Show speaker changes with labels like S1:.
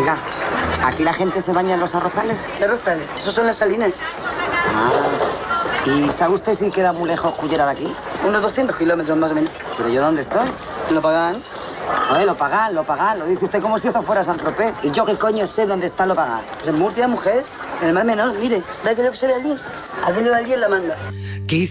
S1: Oiga, ¿aquí la gente se baña en los arrozales?
S2: ¿Qué arrozales? Esos son las salinas.
S1: Ah, ¿y sabe usted si queda muy lejos Cullera de aquí?
S2: Unos 200 kilómetros más o menos.
S1: ¿Pero yo dónde estoy?
S2: ¿Lo pagan?
S1: Oye, lo pagan. Lo dice usted como si esto fuera Saint-Tropez. ¿Y yo qué coño sé dónde está lo pagan?
S2: En Murcia, mujer. En el Mar Menor, mire. ¿Ve aquello que se ve allí? Aquello de allí en la manga.